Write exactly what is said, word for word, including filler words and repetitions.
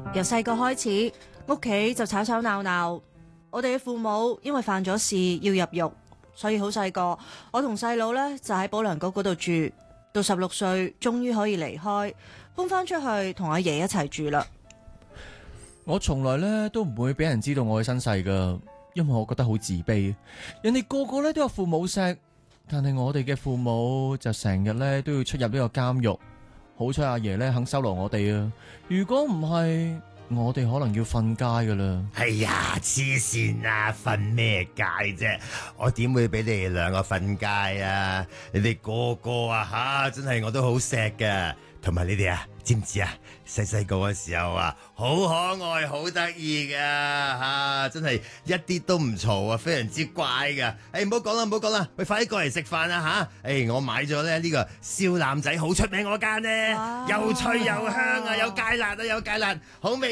由細個開始，屋企就吵吵鬧鬧。我哋嘅父母因為犯咗事要入獄，所以好細個，我同細佬呢就喺保良局嗰度住，到十六歲終於可以離開，搬翻出去同阿爺一齊住啦。 我從來咧都唔會俾人知道我嘅身世噶，因為我覺得好自卑。人哋個個咧都有父母錫，但係我哋嘅父母就成日咧都要出入呢個監獄。好彩阿爺咧肯收留我哋啊！如果唔係，我哋可能要瞓街噶啦。 哎呀，黐線啊，瞓咩街啫？我點會俾你哋兩個瞓街啊？你哋個個啊吓，真係我都好錫噶。同埋你哋啊，知唔知啊？細細個嘅時候啊，好可愛，好得意噶吓，真係一啲都唔嘈啊，非常之乖噶。誒，唔好講啦，唔好講啦，喂，快啲過嚟食飯啊吓！誒，我買咗咧呢個少男仔好出名嗰間咧，又脆又香啊，有芥辣啊，有芥辣，好味。